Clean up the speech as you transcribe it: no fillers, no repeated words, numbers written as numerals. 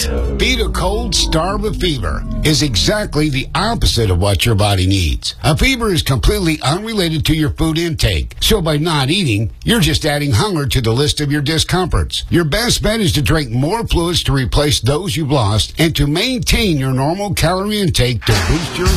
Right. Beat a cold, starve a fever is exactly the opposite of what your body needs. A fever is completely unrelated to your food intake. So by not eating, you're just adding hunger to the list of your discomforts. Your best bet is to drink more fluids to replace those you've lost and to maintain your normal calorie intake to boost your